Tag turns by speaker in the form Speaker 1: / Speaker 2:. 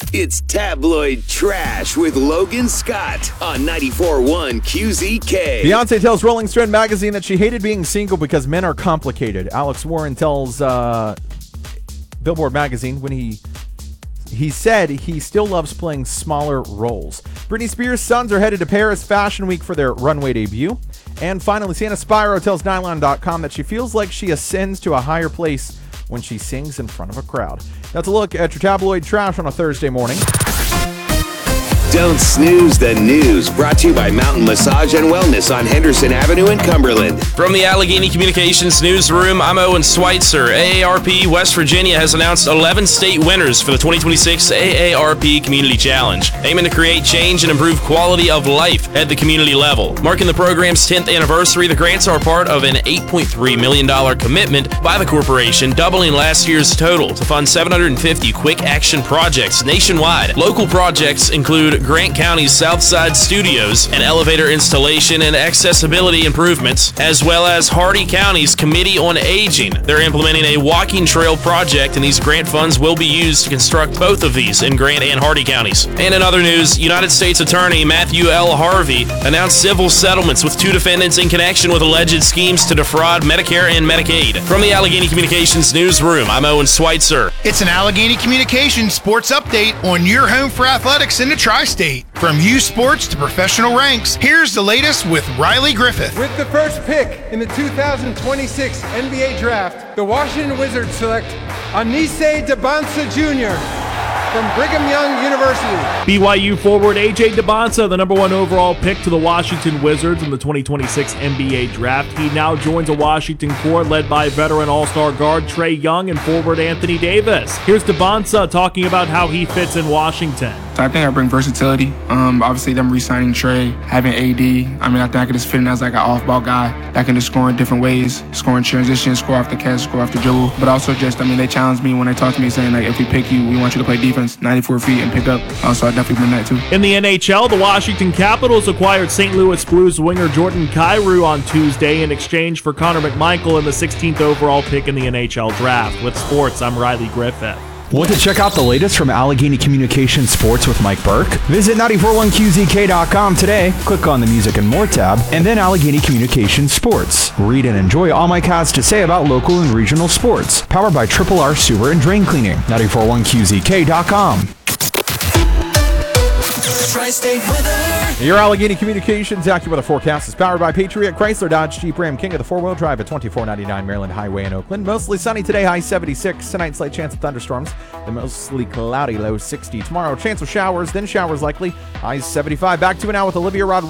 Speaker 1: It's Tabloid Trash with Logan Scott on 94.1 QZK.
Speaker 2: Beyonce tells Rolling Stone magazine that she hated being single because men are complicated. Alex Warren tells Billboard magazine when he said he still loves playing smaller roles. Britney Spears' sons are headed to Paris Fashion Week for their runway debut. And finally, Santa Spiro tells Nylon.com that she feels like she ascends to a higher place when she sings in front of a crowd. That's a look at your tabloid trash on a Thursday morning.
Speaker 1: Don't snooze the news. Brought to you by Mountain Massage and Wellness on Henderson Avenue in Cumberland.
Speaker 3: From the Allegheny Communications Newsroom, I'm Owen Schweitzer. AARP West Virginia has announced 11 state winners for the 2026 AARP Community Challenge, aiming to create change and improve quality of life at the community level. Marking the program's 10th anniversary, the grants are part of an $8.3 million commitment by the corporation, doubling last year's total to fund 750 quick action projects nationwide. Local projects include Grant County's Southside Studios, an elevator installation and accessibility improvements, as well as Hardy County's Committee on Aging. They're implementing a walking trail project, and these grant funds will be used to construct both of these in Grant and Hardy counties. And in other news, United States Attorney Matthew L. Harvey announced civil settlements with 2 defendants in connection with alleged schemes to defraud Medicare and Medicaid. From the Allegheny Communications Newsroom, I'm Owen Schweitzer.
Speaker 4: It's an Allegheny Communications sports update on your home for athletics in the Tri-State. From youth sports to professional ranks, here's the latest with Riley Griffith.
Speaker 5: With the first pick in the 2026 NBA Draft, the Washington Wizards select Anise Debonsa Jr. from Brigham Young University.
Speaker 6: BYU forward A.J. Debonsa, the number 1 overall pick to the Washington Wizards in the 2026 NBA Draft. He now joins a Washington core led by veteran all-star guard Trae Young and forward Anthony Davis. Here's Debonsa talking about how he fits in Washington.
Speaker 7: So I think I bring versatility. Obviously, them re-signing Trae, having AD. I think I can just fit in as like an off-ball guy that can just score in different ways, score in transition, score off the catch, score off the dribble. But also just, they challenge me when they talk to me saying, like, if we pick you, we want you to play defense 94 feet and pick up. So I definitely bring that too.
Speaker 6: In the NHL, the Washington Capitals acquired St. Louis Blues winger Jordan Kyrou on Tuesday in exchange for Connor McMichael and the 16th overall pick in the NHL Draft. With sports, I'm Riley Griffith.
Speaker 2: Want to check out the latest from Allegheny Communications Sports with Mike Burke? Visit 941QZK.com today, click on the Music and More tab, and then Allegheny Communications Sports. Read and enjoy all Mike has to say about local and regional sports. Powered by Triple R Sewer and Drain Cleaning. 941QZK.com.
Speaker 8: Tri-State weather.
Speaker 2: Your Allegheny Communications AccuWeather forecast is powered by Patriot Chrysler Dodge Jeep Ram, king of the four-wheel drive at 2499 Maryland Highway in Oakland. Mostly sunny today, high 76. Tonight, slight chance of thunderstorms. Then mostly cloudy, low 60. Tomorrow, chance of showers, then showers likely. High 75. Back to it now with Olivia Rodriguez.